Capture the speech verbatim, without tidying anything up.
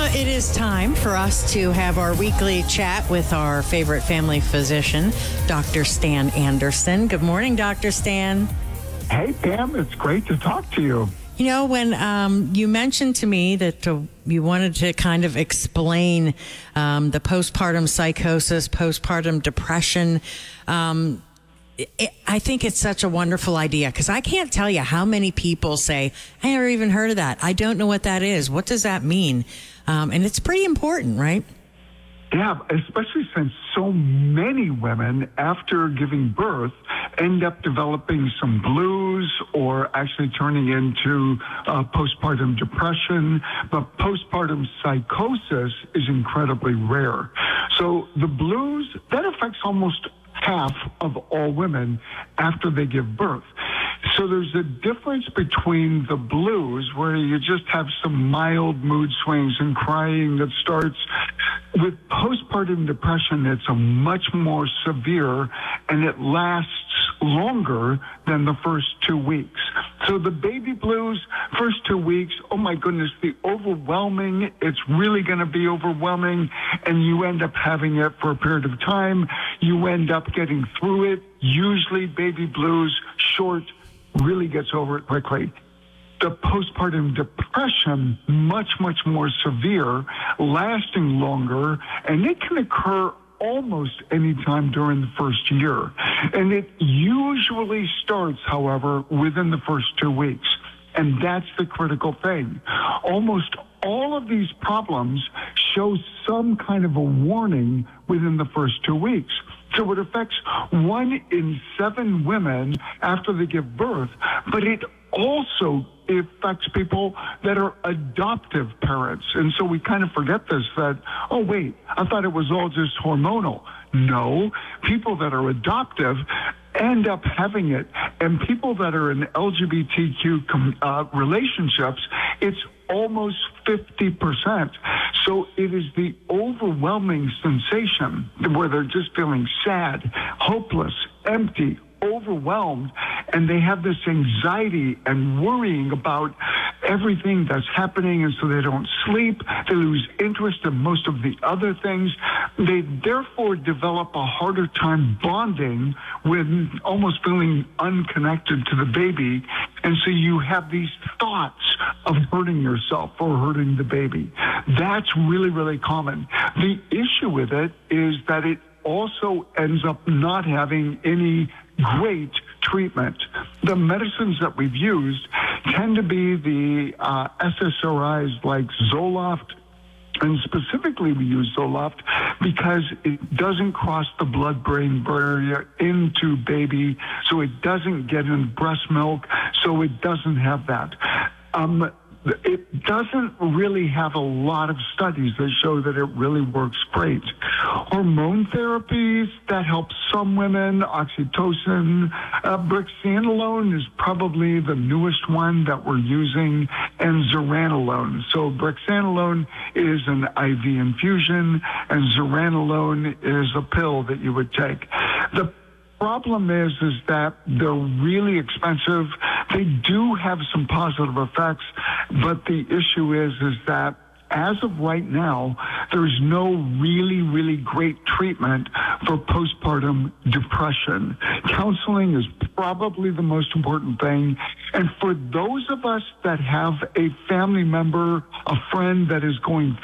It is time for us to have our weekly chat with our favorite family physician, Doctor Stan Anderson. Good morning, Doctor Stan. Hey, Pam. It's great to talk to you. You know, when um, you mentioned to me that uh, you wanted to kind of explain um, the postpartum psychosis, postpartum depression, um, it, I think it's such a wonderful idea because I can't tell you how many people say, I never even heard of that. I don't know what that is. What does that mean? Um, and it's pretty important, right? Yeah, especially since so many women, after giving birth, end up developing some blues or actually turning into uh, postpartum depression. But postpartum psychosis is incredibly rare. So the blues, that affects almost half of all women after they give birth. So there's a difference between the blues, where you just have some mild mood swings and crying that starts. With postpartum depression, it's a much more severe, and it lasts longer than the first two weeks. So the baby blues, first two weeks, oh my goodness, the overwhelming, it's really going to be overwhelming, and you end up having it for a period of time. You end up getting through it. Usually baby blues, short, really gets over it quickly. The postpartum depression, much, much more severe, lasting longer, and it can occur almost any time during the first year. And it usually starts, however, within the first two weeks. And that's the critical thing. Almost all of these problems show some kind of a warning within the first two weeks. So it affects one in seven women after they give birth, but it also affects people that are adoptive parents. And so we kind of forget this, that, oh, wait, I thought it was all just hormonal. No, people that are adoptive end up having it. And people that are in L G B T Q uh, relationships, it's almost fifty percent. So it is the overwhelming sensation where they're just feeling sad, hopeless, empty, overwhelmed, and they have this anxiety and worrying about everything that's happening, and so they don't sleep. They lose interest in most of the other things. They therefore develop a harder time bonding with almost feeling unconnected to the baby, and so you have these thoughts of hurting yourself or hurting the baby. That's really, really common. The issue with it is that it also ends up not having any great treatment. The medicines that we've used tend to be the uh, S S R Is like Zoloft, and specifically we use Zoloft because it doesn't cross the blood-brain barrier into baby, so it doesn't get in breast milk, so it doesn't have that. Um, It doesn't really have a lot of studies that show that it really works great. Hormone therapies, that helps some women. Oxytocin, uh, brexanolone is probably the newest one that we're using, and zuranolone. So brexanolone is an I V infusion, and zuranolone is a pill that you would take. The problem is, is that they're really expensive. They do have some positive effects, but the issue is, is that as of right now, there's no really, really great treatment for postpartum depression. Counseling is probably the most important thing. And for those of us that have a family member, a friend that is going